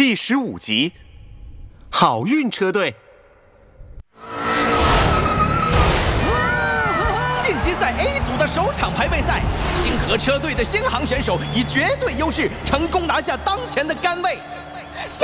第15集，好运车队。 晋级赛 A 组的首场排位赛，星河车队的新航选手以绝对优势成功拿下当前的杆位。